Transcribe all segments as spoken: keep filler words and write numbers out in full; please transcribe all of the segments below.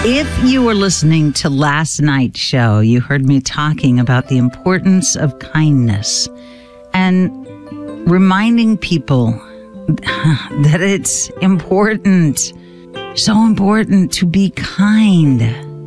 If you were listening to last night's show, you heard me talking about the importance of kindness and reminding people that it's important, so important to be kind.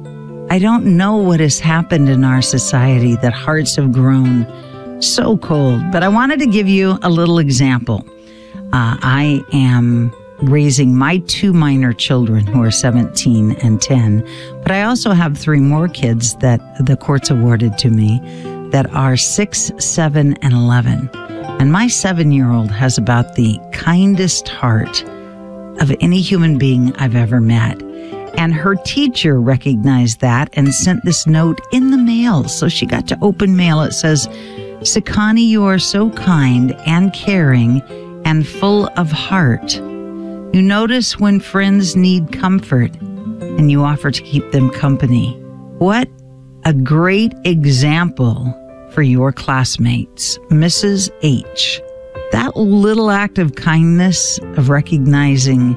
I don't know what has happened in our society that hearts have grown so cold, but I wanted to give you a little example. Uh, I am raising my two minor children who are seventeen and ten, but I also have three more kids that the courts awarded to me that are six, seven, and eleven. And my seven-year-old has about the kindest heart of any human being I've ever met. And her teacher recognized that and sent this note in the mail. So she got to open mail. It says, "Sakani, you are so kind and caring and full of heart. You notice when friends need comfort and you offer to keep them company." What a great example for your classmates, Missus H. That little act of kindness, of recognizing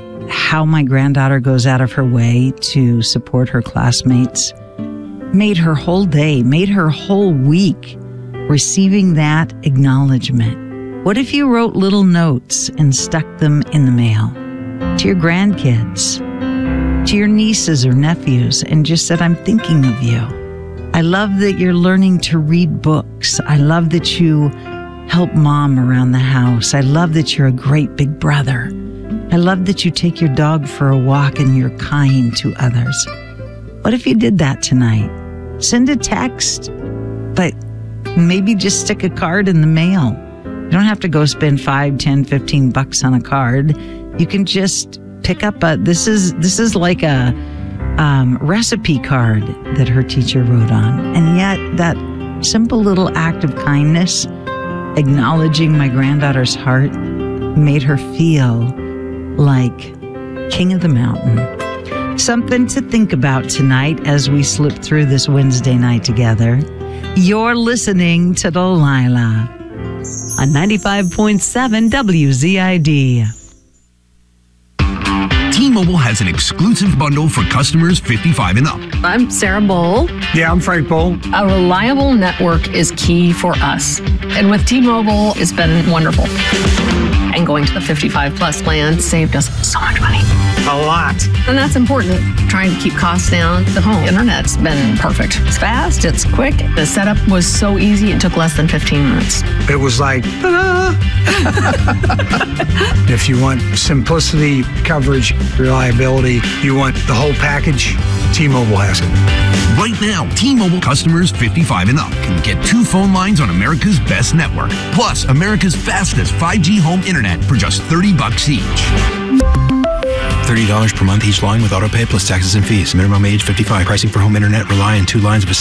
how my granddaughter goes out of her way to support her classmates, made her whole day, made her whole week receiving that acknowledgement. What if you wrote little notes and stuck them in the mail to your grandkids, to your nieces or nephews, and just said, "I'm thinking of you. I love that you're learning to read books. I love that you help mom around the house. I love that you're a great big brother. I love that you take your dog for a walk and you're kind to others." What if you did that tonight? Send a text, but maybe just stick a card in the mail. You don't have to go spend five, ten, fifteen bucks on a card. You can just pick up a, this is, this is like a um, recipe card that her teacher wrote on. And yet that simple little act of kindness, acknowledging my granddaughter's heart, made her feel like king of the mountain. Something to think about tonight as we slip through this Wednesday night together. You're listening to Delilah on ninety-five point seven W Z I D. T-Mobile has an exclusive bundle for customers fifty-five and up. I'm Sarah Bowl. Yeah, I'm Frank Bowl. A reliable network is key for us. And with T-Mobile, it's been wonderful. And going to the fifty-five plus plan saved us so much money. A lot. And that's important. Trying to keep costs down. The home internet's been perfect. It's fast, it's quick. The setup was so easy, it took less than fifteen minutes. It was like, ta-da! If you want simplicity, coverage, reliability, you want the whole package, T-Mobile has it. Right now, T-Mobile customers fifty-five and up can get two phone lines on America's best network, plus America's fastest five G home internet for just thirty bucks each. thirty dollars per month each line with autopay plus taxes and fees. Minimum age fifty-five. Pricing for home internet rely on two lines of